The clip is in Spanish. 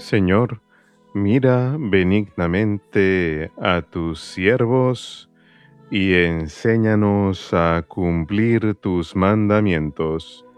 Señor, mira benignamente a tus siervos y enséñanos a cumplir tus mandamientos.